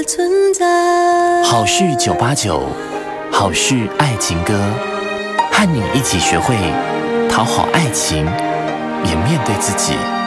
的存在。 好事989，好事爱情歌，和你一起学会讨好爱情，也面对自己。